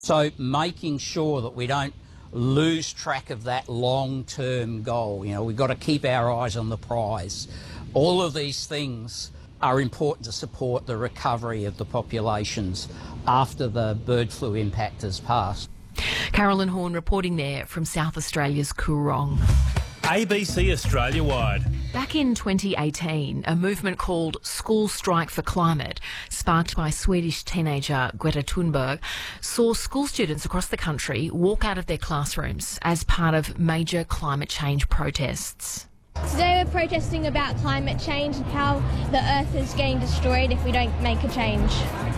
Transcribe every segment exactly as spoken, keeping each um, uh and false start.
So making sure that we don't lose track of that long-term goal. You know, we've got to keep our eyes on the prize. All of these things are important to support the recovery of the populations after the bird flu impact has passed. Carolyn Horn reporting there from South Australia's Coorong. A B C Australia-wide. Back in twenty eighteen, a movement called School Strike for Climate, sparked by Swedish teenager Greta Thunberg, saw school students across the country walk out of their classrooms as part of major climate change protests. Today we're protesting about climate change and how the earth is getting destroyed if we don't make a change.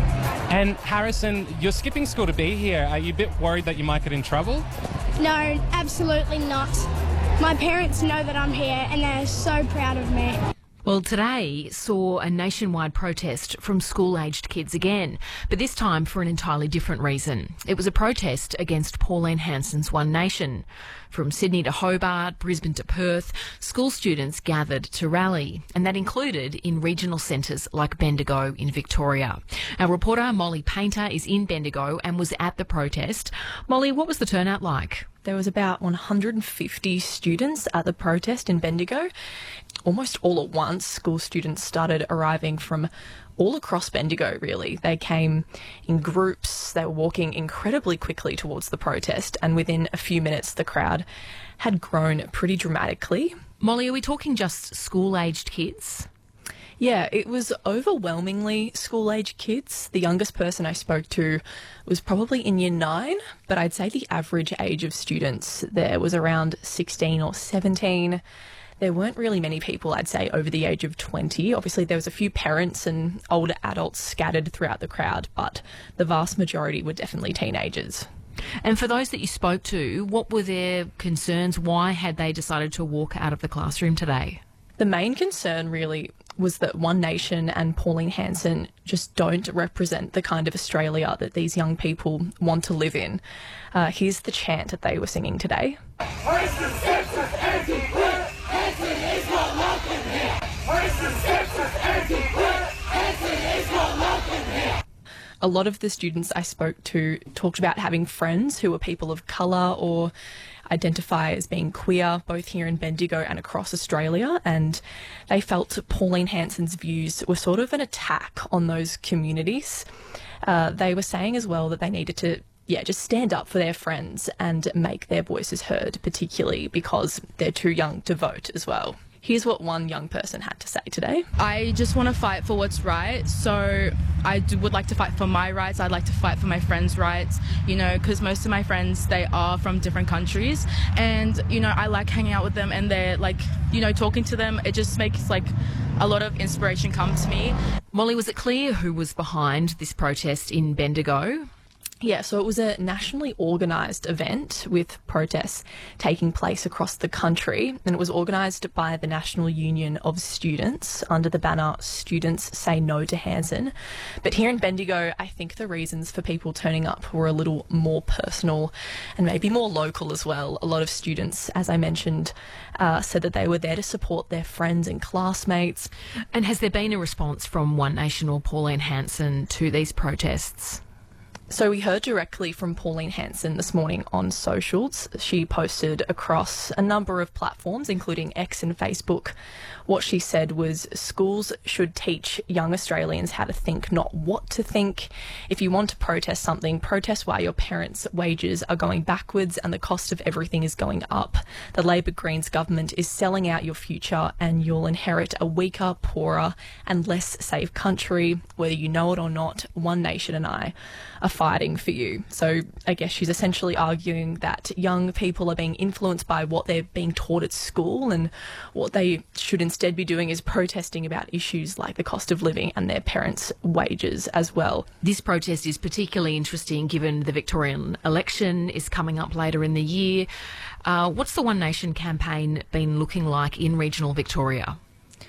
And Harrison, you're skipping school to be here. Are you a bit worried that you might get in trouble? No, absolutely not. My parents know that I'm here and they're so proud of me. Well, today saw a nationwide protest from school-aged kids again, but this time for an entirely different reason. It was a protest against Pauline Hanson's One Nation. From Sydney to Hobart, Brisbane to Perth, school students gathered to rally, and that included in regional centres like Bendigo in Victoria. Our reporter Molly Painter is in Bendigo and was at the protest. Molly, what was the turnout like? There was about one hundred fifty students at the protest in Bendigo. Almost all at once, school students started arriving from all across Bendigo, really. They came in groups, they were walking incredibly quickly towards the protest, and within a few minutes the crowd had grown pretty dramatically. Molly, are we talking just school-aged kids? Yeah, it was overwhelmingly school-age kids. The youngest person I spoke to was probably in year nine, but I'd say the average age of students there was around sixteen or seventeen. There weren't really many people, I'd say, over the age of twenty. Obviously, there was a few parents and older adults scattered throughout the crowd, but the vast majority were definitely teenagers. And for those that you spoke to, what were their concerns? Why had they decided to walk out of the classroom today? The main concern really was that One Nation and Pauline Hanson just don't represent the kind of Australia that these young people want to live in. Uh, here's the chant that they were singing today. Racist, sexist, anti-queer, Hanson is not welcome here. Racist, sexist, anti-queer, Hanson is not welcome here. A lot of the students I spoke to talked about having friends who were people of colour or identify as being queer, both here in Bendigo and across Australia, and they felt Pauline Hanson's views were sort of an attack on those communities. Uh, they were saying as well that they needed to yeah, just stand up for their friends and make their voices heard, particularly because they're too young to vote as well. Here's what one young person had to say today. I just want to fight for what's right. So I do, would like to fight for my rights. I'd like to fight for my friends' rights, you know, because most of my friends, they are from different countries. And, you know, I like hanging out with them and they're like, you know, talking to them. It just makes like a lot of inspiration come to me. Molly, was it clear who was behind this protest in Bendigo? Yeah, so it was a nationally organised event with protests taking place across the country, and it was organised by the National Union of Students under the banner Students Say No to Hanson. But here in Bendigo, I think the reasons for people turning up were a little more personal and maybe more local as well. A lot of students, as I mentioned, uh, said that they were there to support their friends and classmates. And has there been a response from One Nation or Pauline Hanson to these protests? So we heard directly from Pauline Hanson this morning on socials. She posted across a number of platforms, including X and Facebook. What she said was schools should teach young Australians how to think, not what to think. If you want to protest something, protest why your parents' wages are going backwards and the cost of everything is going up. The Labor Greens government is selling out your future and you'll inherit a weaker, poorer and less safe country. Whether you know it or not, One Nation and I are fighting for you. So I guess she's essentially arguing that young people are being influenced by what they're being taught at school, and what they should instead be doing is protesting about issues like the cost of living and their parents' wages as well. This protest is particularly interesting given the Victorian election is coming up later in the year. Uh, what's the One Nation campaign been looking like in regional Victoria?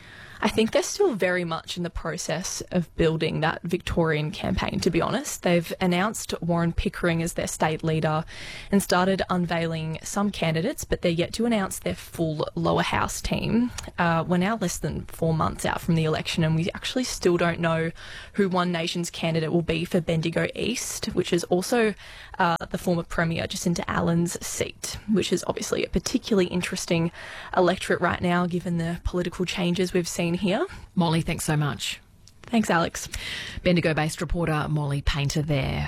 I think they're still very much in the process of building that Victorian campaign, to be honest. They've announced Warren Pickering as their state leader and started unveiling some candidates, but they're yet to announce their full lower house team. Uh, we're now less than four months out from the election, and we actually still don't know who One Nation's candidate will be for Bendigo East, which is also uh, the former Premier Jacinta Allen's seat, which is obviously a particularly interesting electorate right now, given the political changes we've seen here. Molly, thanks so much. Thanks, Alex. Bendigo-based reporter Molly Painter there.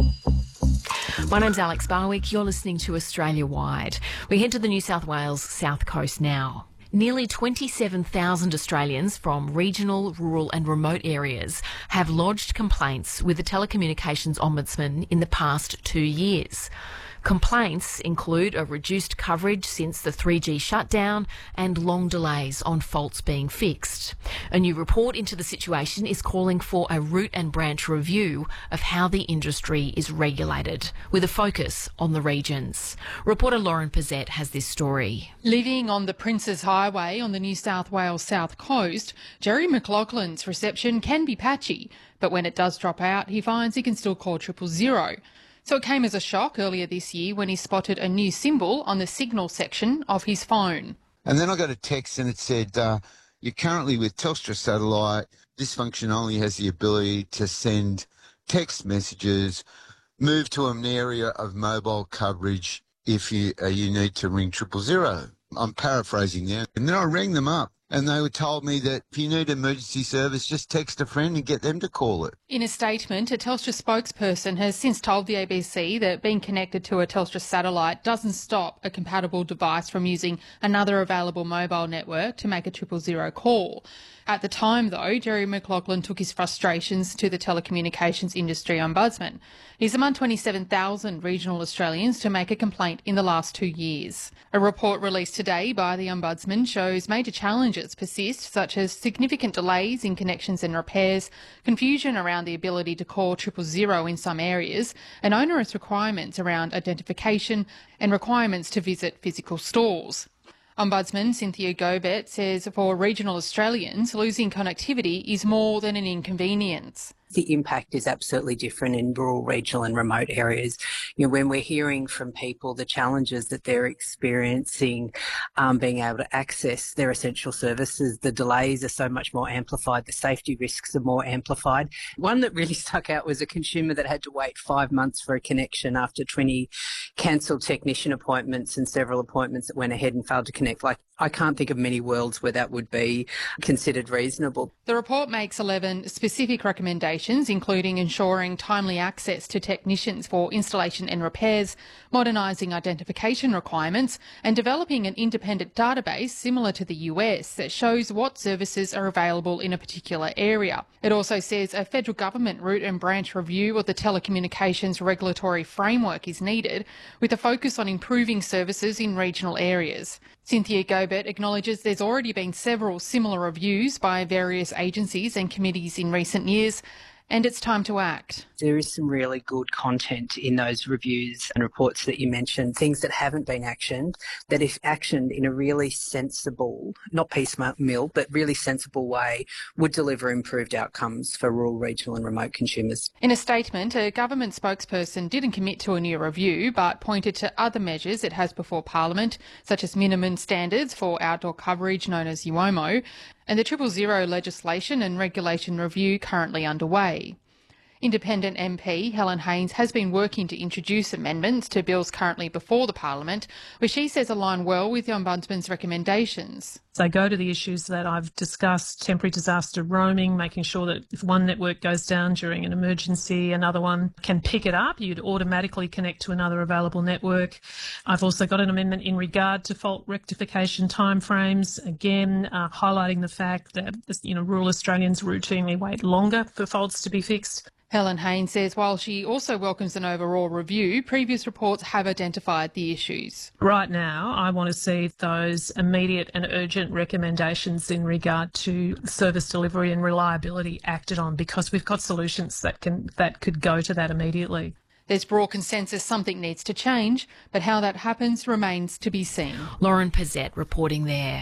My name's Alex Barwick. You're listening to Australia Wide. We head to the New South Wales South Coast now. Nearly twenty-seven thousand Australians from regional, rural and remote areas have lodged complaints with the Telecommunications Ombudsman in the past two years. Complaints include a reduced coverage since the three G shutdown and long delays on faults being fixed. A new report into the situation is calling for a root and branch review of how the industry is regulated, with a focus on the regions. Reporter Lauren Pizzette has this story. Living on the Princes Highway on the New South Wales South Coast, Jerry McLaughlin's reception can be patchy, but when it does drop out, he finds he can still call triple zero. So it came as a shock earlier this year when he spotted a new symbol on the signal section of his phone. And then I got a text and it said, uh, you're currently with Telstra Satellite. This function only has the ability to send text messages. Move to an area of mobile coverage if you, uh, you need to ring triple zero. I'm paraphrasing there. And then I rang them up. And they were told me that if you need emergency service, just text a friend and get them to call it. In a statement, a Telstra spokesperson has since told the A B C that being connected to a Telstra satellite doesn't stop a compatible device from using another available mobile network to make a triple zero call. At the time, though, Jerry McLaughlin took his frustrations to the telecommunications industry ombudsman. He's among twenty-seven thousand regional Australians to make a complaint in the last two years. A report released today by the ombudsman shows major challenges persist, such as significant delays in connections and repairs, confusion around the ability to call triple zero in some areas, and onerous requirements around identification and requirements to visit physical stores. Ombudsman Cynthia Gobet says for regional Australians, losing connectivity is more than an inconvenience. The impact is absolutely different in rural, regional and remote areas. You know, when we're hearing from people the challenges that they're experiencing um, being able to access their essential services, the delays are so much more amplified, the safety risks are more amplified. One that really stuck out was a consumer that had to wait five months for a connection after twenty cancelled technician appointments and several appointments that went ahead and failed to connect. Like, I can't think of many worlds where that would be considered reasonable. The report makes eleven specific recommendations, including ensuring timely access to technicians for installation and repairs, modernising identification requirements, and developing an independent database similar to the U S that shows what services are available in a particular area. It also says a federal government root and branch review of the telecommunications regulatory framework is needed, with a focus on improving services in regional areas. Cynthia Gobet acknowledges there's already been several similar reviews by various agencies and committees in recent years, and it's time to act. There is some really good content in those reviews and reports that you mentioned, things that haven't been actioned, that if actioned in a really sensible, not piecemeal, but really sensible way, would deliver improved outcomes for rural, regional and remote consumers. In a statement, a government spokesperson didn't commit to a new review, but pointed to other measures it has before Parliament, such as minimum standards for outdoor coverage known as U O M O, and the triple zero legislation and regulation review currently underway. Independent M P Helen Haines has been working to introduce amendments to bills currently before the Parliament, which she says align well with the Ombudsman's recommendations. They go to the issues that I've discussed, temporary disaster roaming, making sure that if one network goes down during an emergency, another one can pick it up. You'd automatically connect to another available network. I've also got an amendment in regard to fault rectification timeframes, again, uh, highlighting the fact that, you know, rural Australians routinely wait longer for faults to be fixed. Helen Haines says while she also welcomes an overall review, previous reports have identified the issues. Right now, I want to see those immediate and urgent recommendations in regard to service delivery and reliability acted on, because we've got solutions that can that could go to that immediately. There's broad consensus something needs to change, but how that happens remains to be seen. Lauren Pizzette reporting there.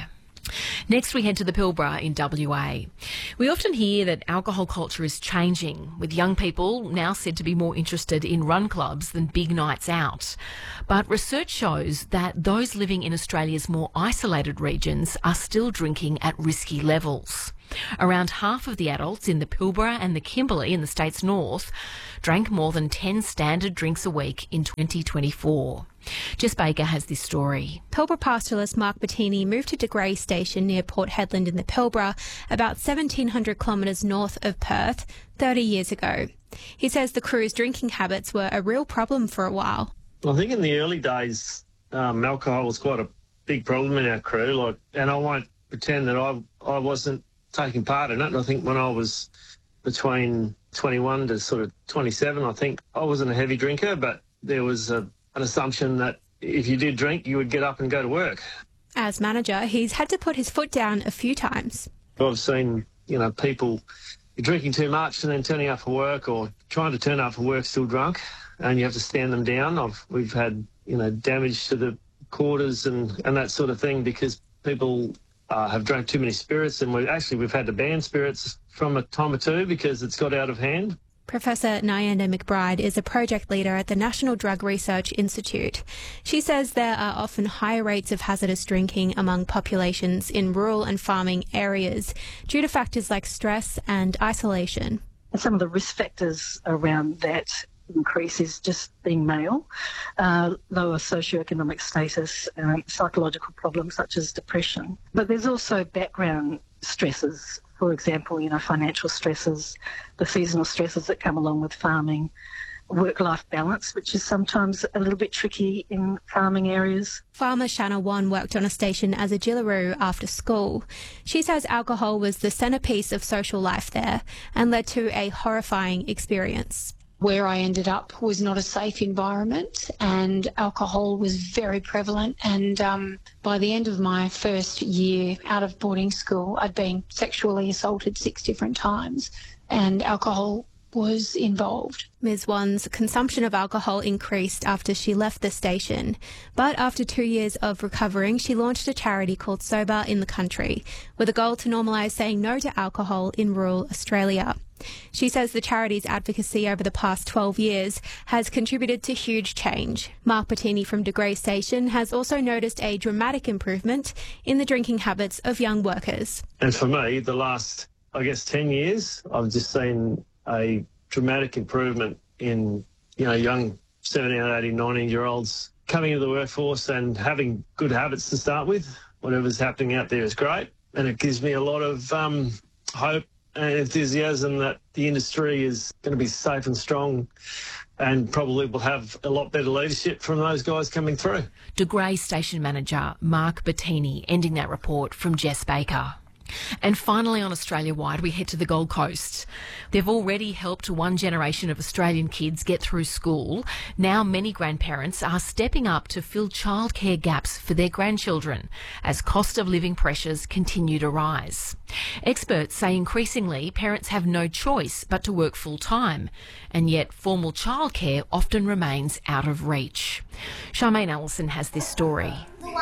Next, we head to the Pilbara in W A. We often hear that alcohol culture is changing, with young people now said to be more interested in run clubs than big nights out. But research shows that those living in Australia's more isolated regions are still drinking at risky levels. Around half of the adults in the Pilbara and the Kimberley in the state's north drank more than ten standard drinks a week in twenty twenty-four. Jess Baker has this story. Pilbara pastoralist Mark Bettini moved to De Grey Station near Port Hedland in the Pilbara, about seventeen hundred kilometres north of Perth, thirty years ago. He says the crew's drinking habits were a real problem for a while. I think in the early days, um, alcohol was quite a big problem in our crew, like, and I won't pretend that I I wasn't taking part in it. I think when I was between twenty-one to sort of twenty-seven, I think I wasn't a heavy drinker, but there was a, an assumption that if you did drink, you would get up and go to work. As manager, he's had to put his foot down a few times. I've seen, you know, people drinking too much and then turning up for work, or trying to turn up for work still drunk, and you have to stand them down. I've, we've had, you know, damage to the quarters and, and that sort of thing because people Uh, have drank too many spirits, and we actually we've had to ban spirits from a time or two because it's got out of hand. Professor Nyanda McBride is a project leader at the National Drug Research Institute. She says there are often higher rates of hazardous drinking among populations in rural and farming areas due to factors like stress and isolation. And some of the risk factors around that increase is just being male, uh, lower socioeconomic status, um, psychological problems such as depression. But there's also background stresses, for example, you know, financial stresses, the seasonal stresses that come along with farming, work-life balance, which is sometimes a little bit tricky in farming areas. Farmer Shanna Wan worked on a station as a Jillaroo after school. She says alcohol was the centrepiece of social life there and led to a horrifying experience. Where I ended up was not a safe environment, and alcohol was very prevalent. And um, by the end of my first year out of boarding school, I'd been sexually assaulted six different times, and alcohol was involved. Miz Wan's consumption of alcohol increased after she left the station, but after two years of recovering, she launched a charity called Sober in the Country, with a goal to normalise saying no to alcohol in rural Australia. She says the charity's advocacy over the past twelve years has contributed to huge change. Mark Bettini from De Grey Station has also noticed a dramatic improvement in the drinking habits of young workers. And for me, the last, I guess, ten years, I've just seen a dramatic improvement in, you know, young seventeen, eighteen, nineteen-year-olds coming into the workforce and having good habits to start with. Whatever's happening out there is great, and it gives me a lot of um, hope and enthusiasm that the industry is going to be safe and strong, and probably will have a lot better leadership from those guys coming through. De Grey Station Manager Mark Bettini ending that report from Jess Baker. And finally, on Australia-wide, we head to the Gold Coast. They've already helped one generation of Australian kids get through school. Now many grandparents are stepping up to fill childcare gaps for their grandchildren as cost of living pressures continue to rise. Experts say increasingly parents have no choice but to work full-time, and yet formal childcare often remains out of reach. Charmaine Allison has this story.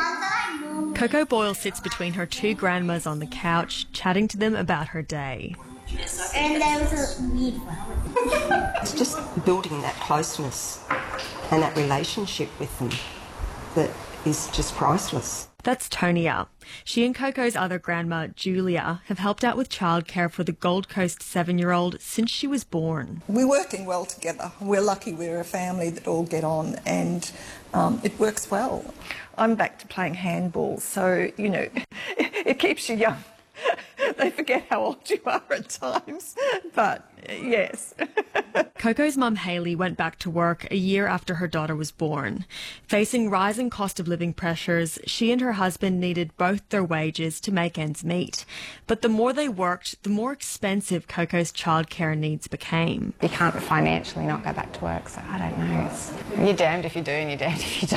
Coco Boyle sits between her two grandmas on the couch, chatting to them about her day. And there was a weed flower. It's just building that closeness and that relationship with them that is just priceless. That's Tonia. She and Coco's other grandma, Julia, have helped out with childcare for the Gold Coast seven-year-old since she was born. We're working well together. We're lucky we're a family that all get on, and um, it works well. I'm back to playing handball, so, you know, it keeps you young. They forget how old you are at times, but yes. Coco's mum Hayley went back to work a year after her daughter was born. Facing rising cost of living pressures, she and her husband needed both their wages to make ends meet. But the more they worked, the more expensive Coco's childcare needs became. You can't financially not go back to work, so I don't know. It's, you're damned if you do and you're damned if you don't.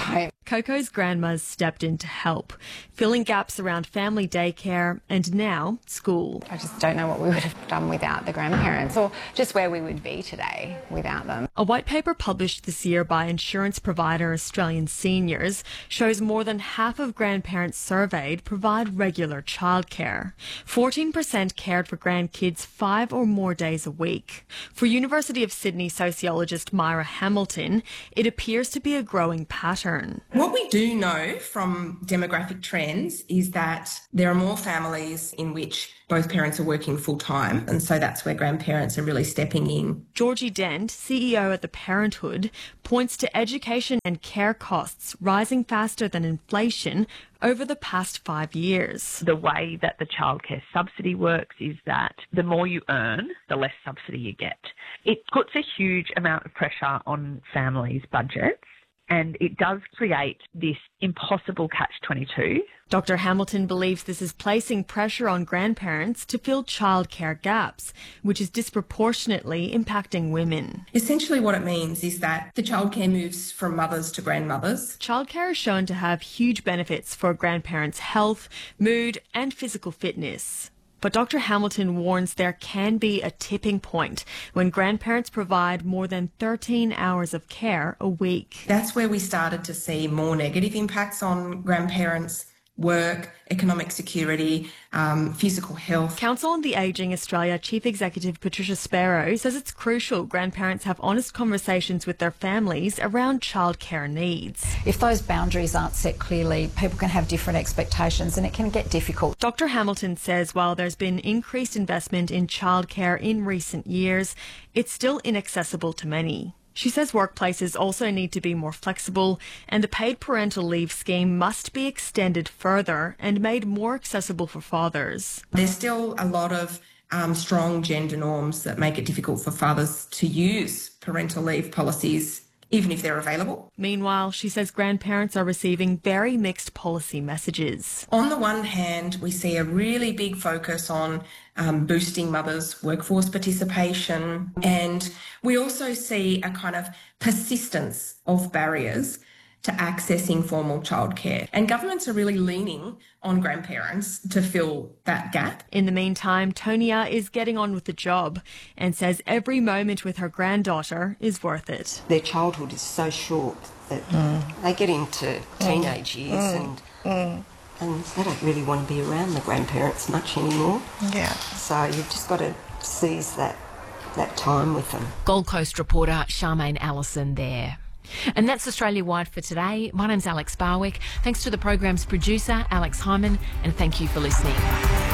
Coco's grandmas stepped in to help, filling gaps around family daycare and now school. I just don't know what we would have done without the grandparents, or just where we would be today without them. A white paper published this year by insurance provider Australian Seniors shows more than half of grandparents surveyed provide regular childcare. fourteen percent cared for grandkids five or more days a week. For University of Sydney sociologist Myra Hamilton, it appears to be a growing pattern. What we do know from demographic trends is that there are more families in which both parents are working full-time, and so that's where grandparents are really stepping in. Georgie Dent, C E O at The Parenthood, points to education and care costs rising faster than inflation over the past five years. The way that the childcare subsidy works is that the more you earn, the less subsidy you get. It puts a huge amount of pressure on families' budgets, and it does create this impossible catch twenty-two. Doctor Hamilton believes this is placing pressure on grandparents to fill childcare gaps, which is disproportionately impacting women. Essentially what it means is that the childcare moves from mothers to grandmothers. Childcare is shown to have huge benefits for grandparents' health, mood and physical fitness. But Doctor Hamilton warns there can be a tipping point when grandparents provide more than thirteen hours of care a week. That's where we started to see more negative impacts on grandparents' work, economic security, um, physical health. Council on the Ageing Australia Chief Executive Patricia Sparrow says it's crucial grandparents have honest conversations with their families around childcare needs. If those boundaries aren't set clearly, people can have different expectations and it can get difficult. Doctor Hamilton says while there's been increased investment in childcare in recent years, it's still inaccessible to many. She says workplaces also need to be more flexible and the paid parental leave scheme must be extended further and made more accessible for fathers. There's still a lot of um, strong gender norms that make it difficult for fathers to use parental leave policies, even if they're available. Meanwhile, she says grandparents are receiving very mixed policy messages. On the one hand, we see a really big focus on um, boosting mothers' workforce participation, and we also see a kind of persistence of barriers to accessing formal childcare. And governments are really leaning on grandparents to fill that gap. In the meantime, Tonia is getting on with the job and says every moment with her granddaughter is worth it. Their childhood is so short that mm. they get into teenage mm. years mm. and mm. and they don't really want to be around the grandparents much anymore. Yeah. So you've just got to seize that, that time with them. Gold Coast reporter Charmaine Allison there. And that's Australia-wide for today. My name's Alex Barwick. Thanks to the program's producer, Alex Hyman, and thank you for listening.